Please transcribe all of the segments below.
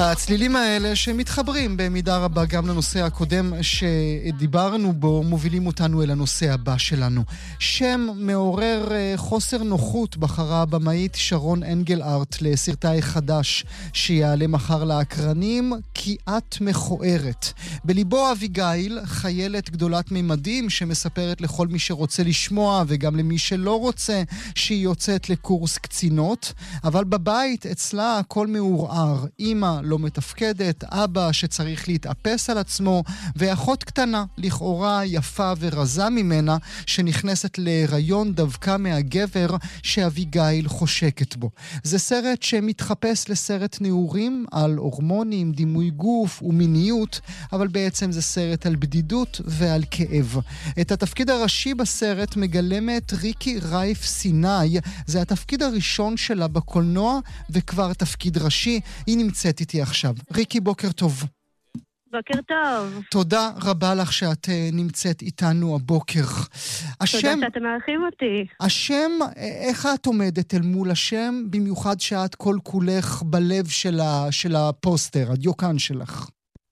הצלילים האלה שמתחברים במידה רבה גם לנושא הקודם שדיברנו בו, מובילים אותנו אל הנושא הבא שלנו. שם מעורר חוסר נוחות בחרה הבמאית שרון אנגל-ארט לסרטה חדש שיעלה מחר לאקרנים, כי את מכוערת. בליבו אביגיל, חיילת גדולת ממדים שמספרת לכל מי שרוצה לשמוע וגם למי שלא רוצה שהיא יוצאת לקורס קצינות, אבל בבית אצלה הכל מעורער. אמא לא מתפקדת, אבא שצריך להתאפס על עצמו, ואחות קטנה, לכאורה יפה ורזה ממנה, שנכנסת להיריון דווקא מהגבר שאביגיל חושקת בו. זה סרט שמתחפש לסרט נעורים על הורמונים, דימוי גוף ומיניות, אבל בעצם זה סרט על בדידות ועל כאב. את התפקיד הראשי בסרט מגלמת ריקי רייף סיני, זה התפקיד הראשון שלה בקולנוע וכבר תפקיד ראשי. היא נמצאת איתי עכשיו. ריקי, בוקר טוב. בוקר טוב. תודה רבה לך שאת נמצאת איתנו הבוקר. תודה שאתם מארחים אותי. השם, איך את עומדת אל מול השם, במיוחד שאת כל כולך בלב של הפוסטר, הדיוקן שלך?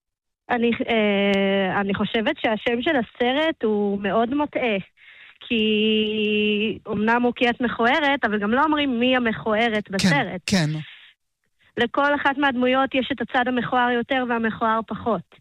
אני חושבת שהשם של הסרט הוא מאוד מוטעה. כי אמנם הוא כי את מכוערת, אבל גם לא אומרים מי המכוערת בסרט. כן. לכל אחת מהדמויות יש את הצד המכוער יותר והמכוער פחות.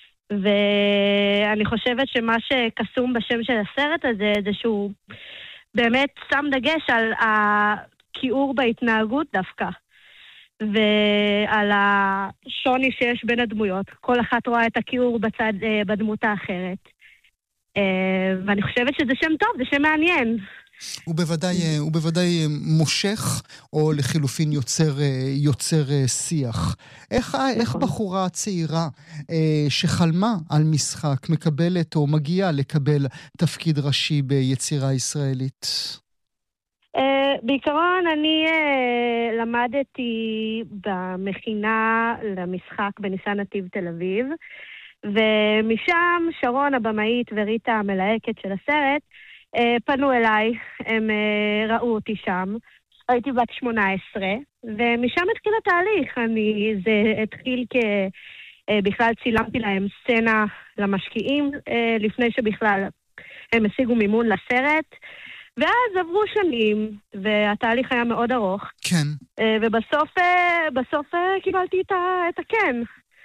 ואני חושבת שמה שקסום בשם של הסרט הזה, זה שהוא באמת שם דגש על הכיעור בהתנהגות דווקא. ועל השוני שיש בין הדמויות. כל אחת רואה את הכיעור בדמות האחרת. ואני חושבת שזה שם טוב, זה שם מעניין. הוא בוודאי מושך, או לחילופין יוצר שיח. איך בחורה צעירה שחלמה על משחק מקבלת או מגיעה לקבל תפקיד ראשי ביצירה ישראלית? בעיקרון אני למדתי במכינה למשחק בניסן נתיב תל אביב, ומשם שרון הבמאית וריטה המלהקת של הסרט פנו אליי, הם ראו אותי שם, הייתי בת 18, ומשם התחיל התהליך. זה התחיל בכלל צילמתי להם סצנה למשקיעים, לפני שבכלל הם השיגו מימון לסרט, ואז עברו שנים, והתהליך היה מאוד ארוך. כן. ובסוף קיבלתי את הכן.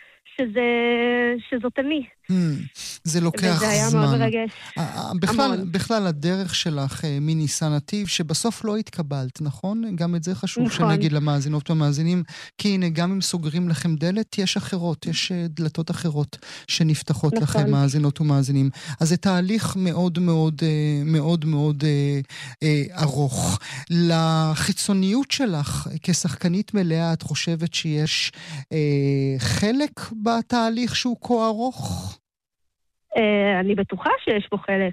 שזאת אני. זה לוקח זמן. וזה היה מאוד מרגש. בכלל הדרך שלך מניסן נתיב, שבסוף לא התקבלת, נכון? גם את זה חשוב נכון. שנגיד למאזינות ומאזינים, כי הנה, גם אם סוגרים לכם דלת, יש אחרות, יש דלתות אחרות שנפתחות נכון. לכם, מאזינות ומאזינים. אז זה תהליך מאוד מאוד מאוד מאוד ארוך. לחיצוניות שלך, כשחקנית מלאה, את חושבת שיש חלק בתהליך שהוא כה ארוך? אני בטוחה שיש פה חלק.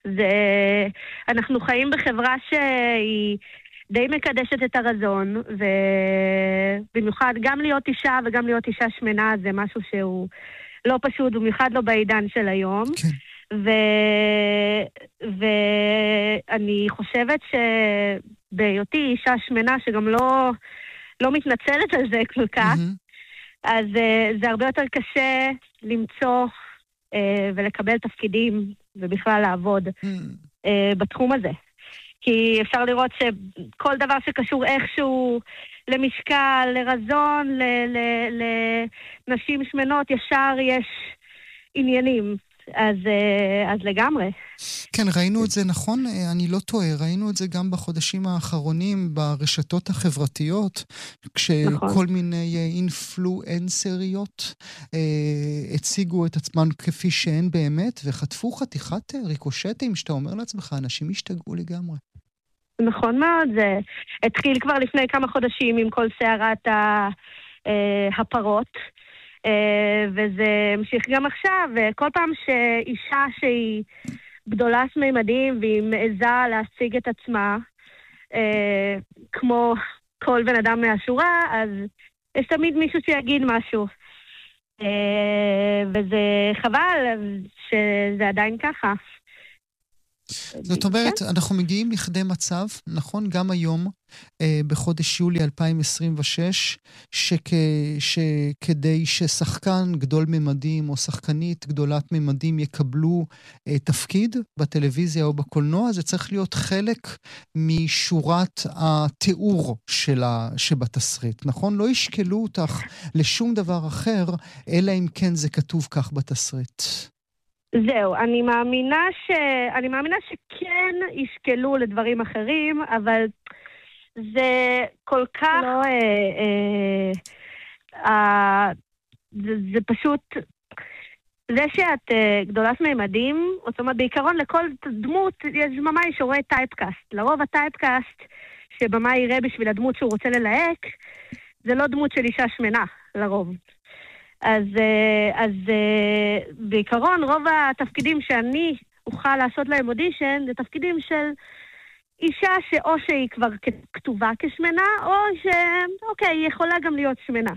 אנחנו חיים בחברה שהיא די מקדשת את הרזון, ובמיוחד גם להיות אישה וגם להיות אישה שמנה זה משהו שהוא לא פשוט, במיוחד לא בעידן של היום. כן. ואני חושבת שבהיותי אישה שמנה שגם לא מתנצלת על זה כל כך, אז זה הרבה יותר קשה למצוא ולקבל תפקידים ובכלל לעבוד בתחום הזה. כי אפשר לראות שכל דבר שקשור איכשהו למשקל, לרזון, לנשים שמנות, ישר יש עניינים. אז לגמרי. כן, ראינו את זה, נכון? אני לא טועה, ראינו את זה גם בחודשים האחרונים ברשתות החברתיות, כשכל מיני אינפלואנסריות הציגו את עצמן כפי שהן באמת, וחטפו חתיכת ריקושטים, שאתה אומר לעצמך, אנשים השתגעו לגמרי. נכון מאוד, זה התחיל כבר לפני כמה חודשים עם כל סערת הפרות, וזה המשיך גם עכשיו, וכל פעם שאישה שהיא גדולת ממדים והיא מעזה להשיג את עצמה כמו כל בן אדם מהשורה, אז יש תמיד מישהו שיגיד משהו, וזה חבל שזה עדיין ככה. זאת אומרת, אנחנו מגיעים לכדי מצב, נכון, גם היום, בחודש יולי 2026, שכדי ששחקן גדול ממדים או שחקנית גדולת ממדים יקבלו תפקיד בטלוויזיה או בקולנוע, זה צריך להיות חלק משורת התיאור שבתסריט, נכון? לא ישקלו אותך לשום דבר אחר, אלא אם כן זה כתוב כך בתסריט. זהו, אני מאמינה שכן ישקלו לדברים אחרים, אבל זה כל כך לא... זה פשוט... זה שאת גדולת מימדים, זאת אומרת, בעיקרון לכל דמות יש במאי שרואה טייפקאסט. לרוב הטייפקאסט שבמאי יראה בשביל הדמות שהוא רוצה ללהק, זה לא דמות של אישה שמנה, לרוב. אז בעיקרון רוב התפקידים שאני אוכל לעשות להם אודישן, זה תפקידים של אישה שאו שהיא כבר כתובה כשמנה, או שאוקיי, היא יכולה גם להיות שמנה.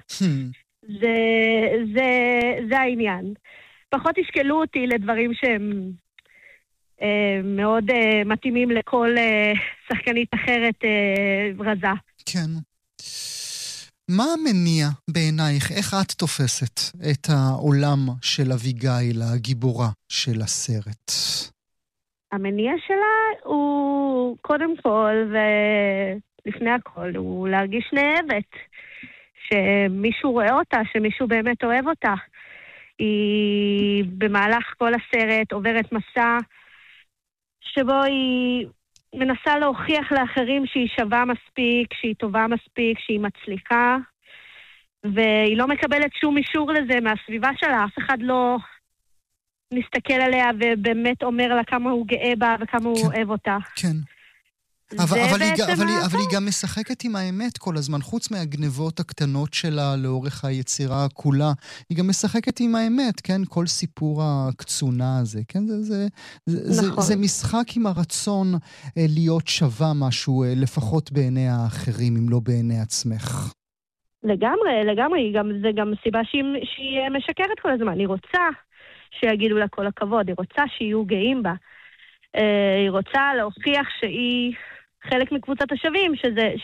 זה העניין. פחות ישקלו אותי לדברים שהם מאוד מתאימים לכל שחקנית אחרת רזה. כן. מה המניע בעינייך? איך את תופסת את העולם של אביגיל, הגיבורה של הסרט? המניע שלה הוא קודם כל ולפני הכל הוא להרגיש נאהבת. שמישהו רואה אותה, שמישהו באמת אוהב אותה. היא במהלך כל הסרט עוברת מסע שבו היא מנסה להוכיח לאחרים שהיא שווה מספיק, שהיא טובה מספיק, שהיא מצליחה, והיא לא מקבלת שום אישור לזה מהסביבה שלה. אף אחד לא מסתכל עליה ובאמת אומר לה כמה הוא גאה בה וכמה הוא אוהב אותה. כן. אבל היא גם משחקת עם האמת כל הזמן, חוץ מהגנבות הקטנות שלה לאורך היצירה כולה, היא גם משחקת עם האמת, כן? כל סיפור הקצונה הזה, כן? זה משחק עם הרצון להיות שווה משהו, לפחות בעיני האחרים, אם לא בעיני עצמך. לגמרי, זה גם סיבה שהיא משקרת כל הזמן. היא רוצה שיגידו לה כל הכבוד, היא רוצה שיהיו גאים בה. היא רוצה להוכיח שהיא חלק מקבוצת השווים,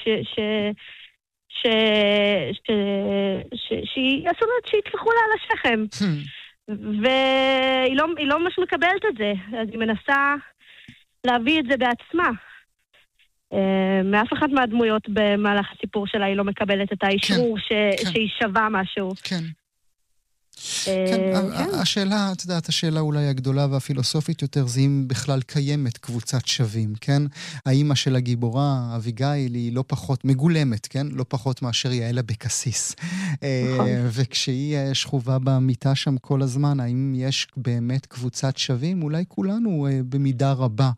שיתפחו לה על השכם. והיא לא ממש מקבלת את זה, אז היא מנסה להביא את זה בעצמה. מאף אחד מהדמויות במהלך הסיפור שלה היא לא מקבלת את האישור שהיא שווה משהו. כן. כן, השאלה, את יודעת, השאלה אולי הגדולה והפילוסופית יותר, זה אם בכלל קיימת קבוצת שווים, כן? האמא של הגיבורה, אביגיל, היא לא פחות מגולמת, כן? לא פחות מאשר יעלה בקסיס. וכשהיא שכובה במיטה שם כל הזמן, האם יש באמת קבוצת שווים? אולי כולנו במידה רבה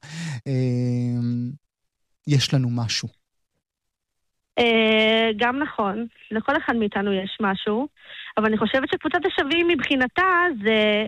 יש לנו משהו. גם נכון, לכל אחד מאיתנו יש משהו, אבל אני חושבת שקבוצת השווים מבחינתה זה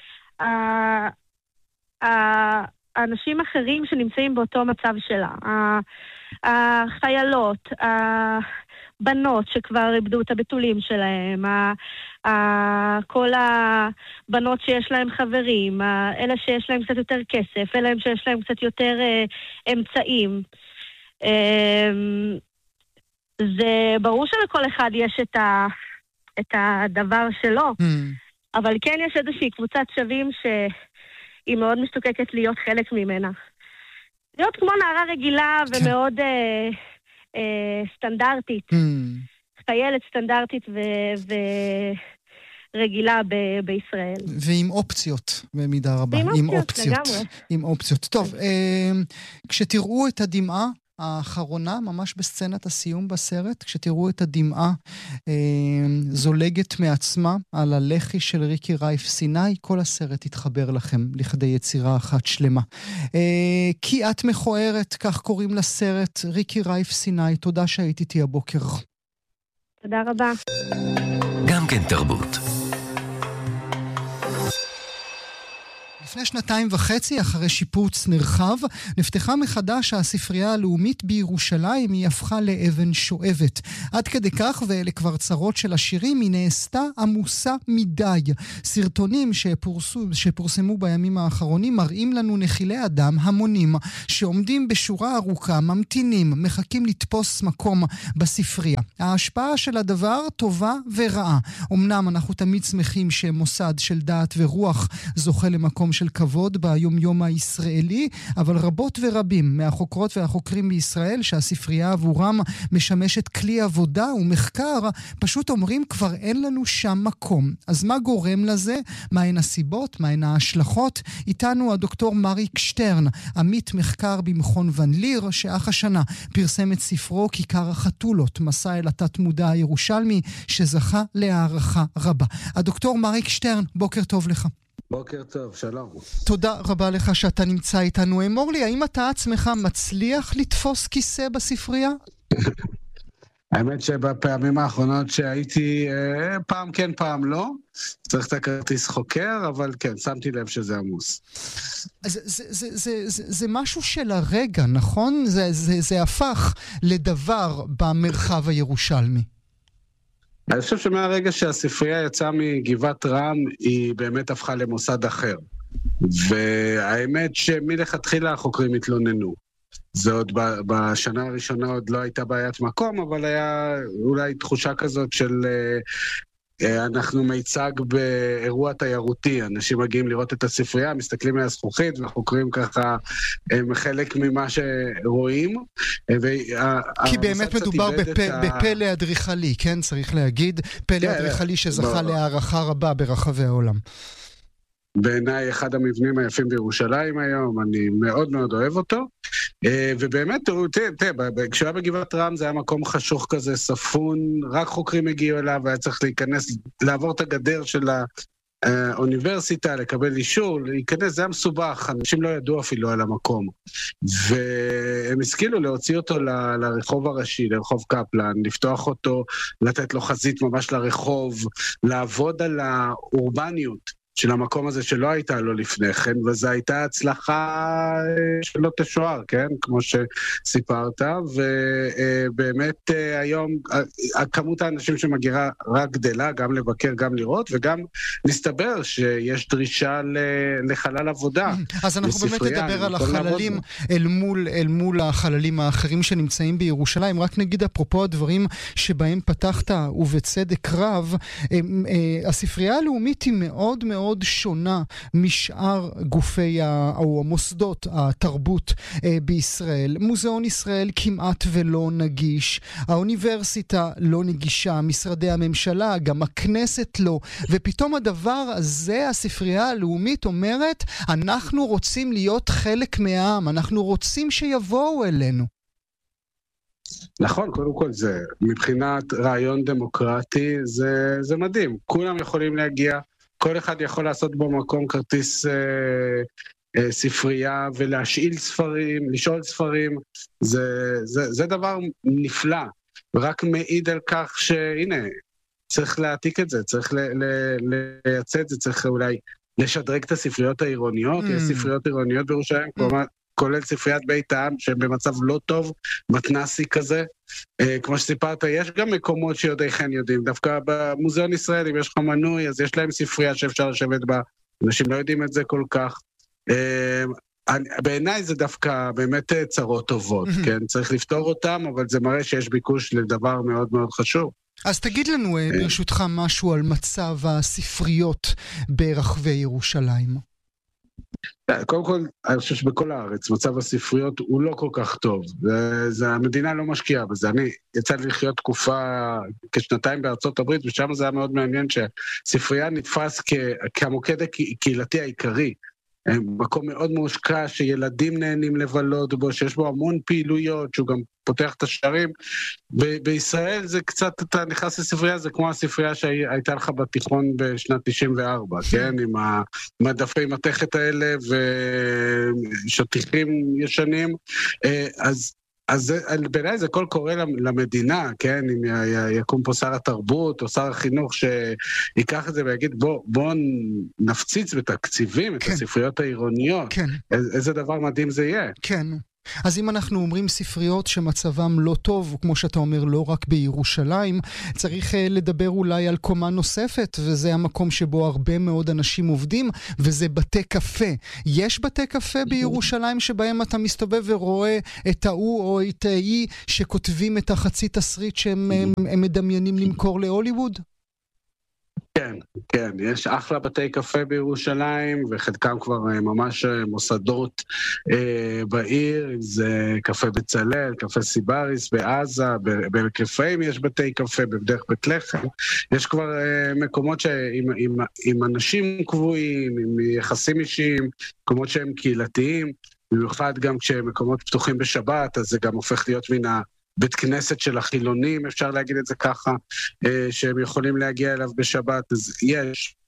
האנשים אחרים שנמצאים באותו מצב שלה, החיילות, הבנות שכבר איבדו את הבתולים שלהם, כל הבנות שיש להם חברים, אלה שיש להם קצת יותר כסף, אלה שיש להם קצת יותר אמצעים. זה ברור שלכל אחד יש את הדבר שלו, אבל כן יש איזושהי קבוצת שווים שהיא מאוד משתוקקת להיות חלק ממנה. להיות כמו נערה רגילה ומאוד סטנדרטית. חיילת סטנדרטית ורגילה בישראל. ועם אופציות במידה רבה. עם אופציות. טוב, כשתראו את הדמעה, האחרונה, ממש בסצנת הסיום בסרט, כשתראו את הדמעה זולגת מעצמה על הלחי של ריקי רייף סיני, כל הסרט יתחבר לכם לכדי יצירה אחת שלמה. כי את מכוערת, כך קוראים לסרט, ריקי רייף סיני, תודה שהיית איתי הבוקר. תודה רבה. גם כן תרבות. לפני 2.5, אחרי שיפוץ נרחב, נפתחה מחדש הספרייה הלאומית בירושלים, היא הפכה לאבן שואבת. עד כדי כך, ואלה כבר צרות של השירים, היא נעשתה עמוסה מדי. סרטונים שפורסמו בימים האחרונים מראים לנו נחילי אדם המונים, שעומדים בשורה ארוכה, ממתינים, מחכים לתפוס מקום בספרייה. ההשפעה של הדבר טובה ורעה. אמנם אנחנו תמיד שמחים שמוסד של דעת ורוח זוכה למקום של כבוד ביום הישראלי, אבל רבות ורבים מהחוקרות והחוקרים בישראל שהספרייה עבורם משמשת כלי עבודה ומחקר, פשוט אומרים כבר אין לנו שם מקום. אז מה גורם לזה? מהן הסיבות? מהן ההשלכות? איתנו הדוקטור מריק שטרן, עמית מחקר במכון ון ליר, שאך השנה פרסם את ספרו כיכר החתולות, מסע אל התת מודע הירושלמי, שזכה להערכה רבה. הדוקטור מריק שטרן, בוקר טוב לך. בוקר טוב, שלום. תודה רבה לך שאתה נמצא איתנו. אמור לי, האם אתה עצמך מצליח לתפוס כיסא בספרייה? האמת שבפעמים האחרונות שהייתי, פעם כן פעם לא, צריך את הכרטיס חוקר, אבל כן, שמתי לב שזה עמוס. זה משהו של הרגע, נכון? זה הפך לדבר במרחב הירושלמי. אני חושב שמהרגע שהספרייה יצאה מגבעת רם, היא באמת הפכה למוסד אחר. והאמת שמלכתחילה החוקרים התלוננו. זה עוד בשנה הראשונה עוד לא הייתה בעיית מקום, אבל היה אולי תחושה כזאת של אנחנו מיצג באירוע תיירותי, אנשים מגיעים לראות את הספרייה, מסתכלים מהזכוכית וחוקרים ככה חלק ממה שרואים. כי באמת מדובר בפלא אדריכלי, כן? צריך להגיד, פלא אדריכלי שזכה להערכה רבה ברחבי העולם. בעיניי אחד המבנים היפים בירושלים היום, אני מאוד מאוד אוהב אותו, ובאמת, תראה, כשהיה בגבעת רם זה היה מקום חשוך כזה, ספון, רק חוקרים הגיעו אליו, והיה צריך להיכנס, לעבור את הגדר של האוניברסיטה, לקבל אישור, להיכנס, זה היה מסובך, אנשים לא ידעו אפילו על המקום, והם השכילו להוציא אותו לרחוב הראשי, לרחוב קפלן, לפתוח אותו, לתת לו חזית ממש לרחוב, לעבוד על האורבניות, של המקום הזה שלא הייתה לו לפני כן, וזו הייתה הצלחה שלא תשוער, כן? כמו שסיפרת, ובאמת היום כמות האנשים שמגיעה רק גדלה, גם לבקר, גם לראות, וגם מסתבר שיש דרישה לחלל עבודה. אז אנחנו באמת נדבר על החללים אל מול החללים האחרים שנמצאים בירושלים. רק נגיד אפרופו הדברים שבהם פתחת, ובצדק רב, הספרייה הלאומית היא מאוד מאוד שונה משאר גופי או מוסדות התרבות בישראל. מוזיאון ישראל כמעט ולא נגיש, האוניברסיטה לא נגישה, משרדי הממשלה, גם הכנסת לא, ופתאום הדבר הזה, הספרייה הלאומית אומרת, אנחנו רוצים להיות חלק מהעם, אנחנו רוצים שיבואו אלינו. נכון, קודם כל זה, מבחינת רעיון דמוקרטי, זה מדהים. כולם יכולים להגיע, כל אחד יכול לעשות במקום כרטיס ספרייה ולהשאיל ספרים, לשאול ספרים, זה דבר נפלא, ורק מעיד על כך שהנה, צריך להעתיק את זה, צריך לייצא את זה, צריך אולי לשדרג את הספריות העירוניות, יש ספריות עירוניות בירושלים, כולל ספריית בית העם, שהם במצב לא טוב, מתנסי כזה. כמו שסיפרת, יש גם מקומות שיודעי כן יודעים. דווקא במוזיאון ישראל, אם יש לך מנוי, אז יש להם ספרייה שאפשר לשבת בה. אנשים לא יודעים את זה כל כך. בעיניי זה דווקא באמת צרות טובות, כן? צריך לפתור אותם, אבל זה מראה שיש ביקוש לדבר מאוד מאוד חשוב. אז תגיד לנו, ברשותך, משהו על מצב הספריות ברחבי ירושלים. קודם כל, אני חושב שבכל הארץ מצב הספריות הוא לא כל כך טוב. המדינה לא משקיעה בזה. אני יצא לי לחיות תקופה כשנתיים בארצות הברית, ושם זה היה מאוד מעניין שהספרייה נתפס כמוקד הקהילתי העיקרי. מקום מאוד מושקע שילדים נהנים לבלות בו, שיש בו המון פעילויות, שהוא גם פותח את השערים. בישראל זה קצת, אתה נכנס לספרייה, זה כמו הספרייה שהייתה לך בתיכון בשנת 94, כן? עם המדפי מתכת האלה ושטיחים ישנים. אז אז בעיניי זה קול קורא למדינה, כן? אם יקום פה שר התרבות או שר החינוך שיקח את זה ויגיד, בוא נפציץ בתקציבים את הספריות העירוניות. כן. איזה דבר מדהים זה יהיה. כן. אז אם אנחנו אומרים ספריות שמצבם לא טוב, כמו שאתה אומר, לא רק בירושלים, צריך לדבר אולי על קומה נוספת, וזה המקום שבו הרבה מאוד אנשים עובדים, וזה בתי קפה. יש בתי קפה בירושלים שבהם אתה מסתובב ורואה את ההוא או את ההיא שכותבים את החצי תסריט שהם מדמיינים למכור להוליווד? כן, כן, יש אחלה בתי קפה בירושלים, וחלקם כבר ממש מוסדות בעיר, זה קפה בצלאל, קפה סיבריס בעזה, בקפאים יש בתי קפה, בדרך בית לחם, יש כבר מקומות עם אנשים קבועים, עם יחסים אישיים, מקומות שהם קהילתיים, במיוחד גם כשהם מקומות פתוחים בשבת, אז זה גם הופך להיות מן בית כנסת של החילונים, אפשר להגיד את זה ככה, שהם יכולים להגיע אליו בשבת, אז יש.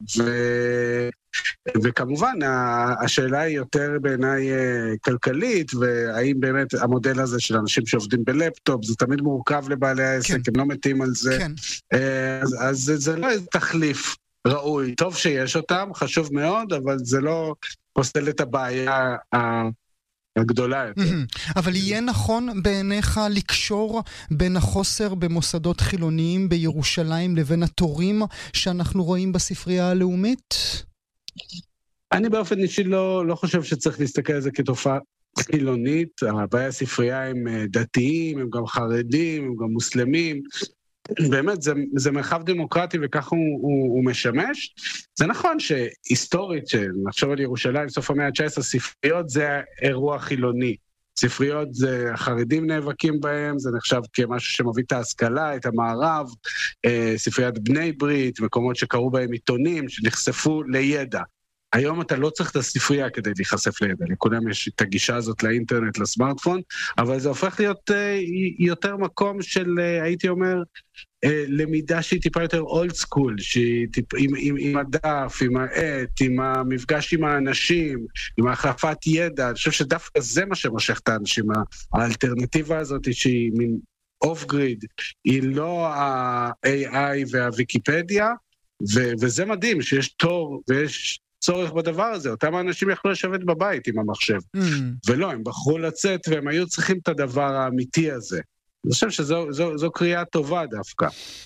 וכמובן, השאלה היא יותר בעיניי כלכלית, והאם באמת המודל הזה של אנשים שעובדים בלפטופ, זה תמיד מורכב לבעלי העסק, כן. הם לא מתים על זה. כן. אז זה לא איזה תחליף ראוי. טוב שיש אותם, חשוב מאוד, אבל זה לא פוסל את הבעיה הגדולה יותר. אבל יהיה נכון בעיניך לקשור בין החוסר במוסדות חילוניים בירושלים לבין התורים שאנחנו רואים בספרייה הלאומית? אני באופן אישי לא חושב שצריך להסתכל על זה כתופעה חילונית. הבעיה הספרייה הם דתיים, הם גם חרדים, הם גם מוסלמים. באמת, זה מרחב דמוקרטי וכך הוא משמש. זה נכון שהיסטורית, שנחשוב על ירושלים, סוף המאה ה-19, ספריות זה אירוע חילוני. ספריות זה החרדים נאבקים בהם, זה נחשב כמשהו שמביא את ההשכלה, את המערב, ספריית בני ברית, מקומות שקראו בהם עיתונים, שנחשפו לידע. היום אתה לא צריך את הספרייה כדי להיחשף לידע, לכולם יש את הגישה הזאת לאינטרנט, לסמארטפון, אבל זה הופך להיות יותר מקום של, הייתי אומר, למידה שהיא טיפה יותר אולד סקול, עם הדף, עם העט, עם המפגש עם האנשים, עם ההחלפת ידע. אני חושב שדווקא זה מה שמושך את האנשים, האלטרנטיבה הזאת שהיא מין אוף גריד, היא לא ה-AI והוויקיפדיה, וזה מדהים שיש תור ויש צורך בדבר הזה. אותם האנשים יכלו לשבת בבית עם המחשב, ולא, הם בחרו לצאת והם היו צריכים את הדבר האמיתי הזה. אני חושב שזו קריאה טובה דווקא.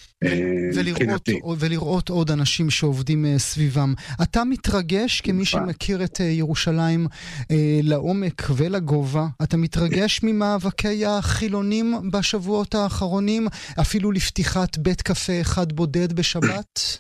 ולראות עוד אנשים שעובדים סביבם. אתה מתרגש כמי שמכיר את ירושלים לעומק ולגובה, אתה מתרגש ממאבקי החילונים בשבועות האחרונים, אפילו לפתיחת בית קפה אחד בודד בשבת?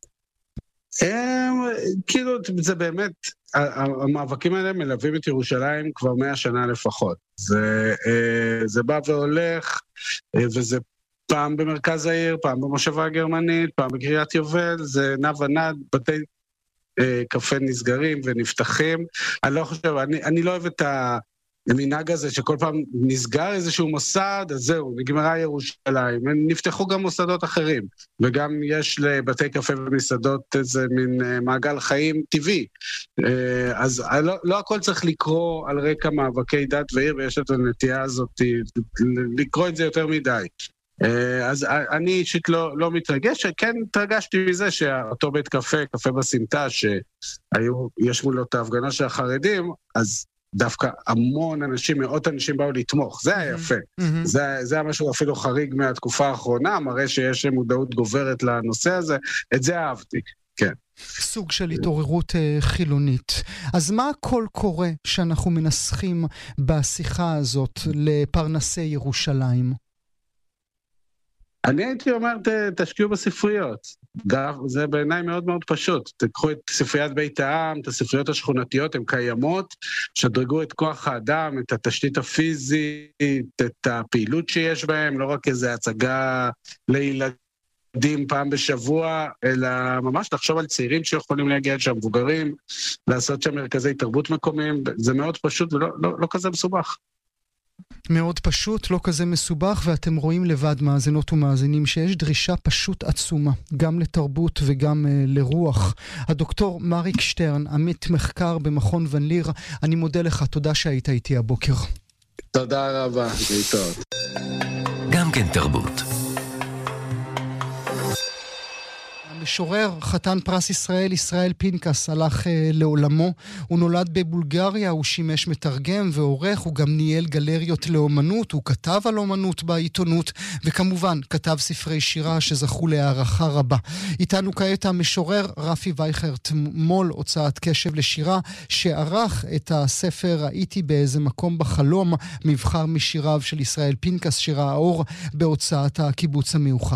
כאילו זה באמת, המאבקים האלה מלווים את ירושלים כבר 100 שנה לפחות. זה בא והולך, וזה פעם במרכז העיר, פעם במושבה הגרמנית, פעם בקריית יובל, זה נע ונד, בתי קפה נסגרים ונפתחים. אני לא חושב, אני לא אוהב את המנהג הזה שכל פעם נסגר איזשהו מוסד, אז זהו, נגמרה ירושלים. נפתחו גם מוסדות אחרים, וגם יש לבתי קפה ומסעדות איזה מין מעגל חיים טבעי. אז לא הכל צריך לקרוא על רקע מאבקי דת ועיר, ויש את הנטייה הזאת לקרוא את זה יותר מדי. אז אני אישית לא מתרגש, כן התרגשתי מזה שאותו בית קפה, קפה בסמטה, שישבו לו את ההפגנה של החרדים, אז דווקא המון אנשים, מאות אנשים באו לתמוך, זה היה יפה. זה היה משהו אפילו חריג מהתקופה האחרונה, מראה שיש מודעות גוברת לנושא הזה, את זה אהבתי, כן. סוג של התעוררות חילונית. אז מה הכל קורה שאנחנו מנסחים בשיחה הזאת לפרנסי ירושלים? אני הייתי אומר, תשקיעו בספריות. זה בעיניי מאוד מאוד פשוט. תקחו את ספריית בית העם, את הספריות השכונתיות, הן קיימות, שדרגו את כוח האדם, את התשתית הפיזית, את הפעילות שיש בהם, לא רק איזו הצגה לילדים פעם בשבוע, אלא ממש לחשוב על צעירים שיכולים להגיע שם, מבוגרים, לעשות שם מרכזי תרבות מקומיים. זה מאוד פשוט ולא כזה מסובך. מאוד פשוט, לא כזה מסובך, ואתם רואים לבד מאזינות ומאזינים שיש דרישה פשוט עצומה, גם לתרבות וגם לרוח. הדוקטור מריק שטרן, עמית מחקר במכון ון ליר, אני מודה לך, תודה שהיית איתי הבוקר. תודה רבה, להתראות. גם כן תרבות. המשורר, חתן פרס ישראל, ישראל פינקס, הלך לעולמו. הוא נולד בבולגריה, הוא שימש מתרגם ועורך, הוא גם ניהל גלריות לאומנות, הוא כתב על אומנות בעיתונות, וכמובן כתב ספרי שירה שזכו להערכה רבה. איתנו כעת המשורר רפי וייכרט מול, הוצאת קשב לשירה, שערך את הספר "הייתי באיזה מקום בחלום", מבחר משיריו של ישראל פינקס, שירה האור, בהוצאת הקיבוץ המאוחד.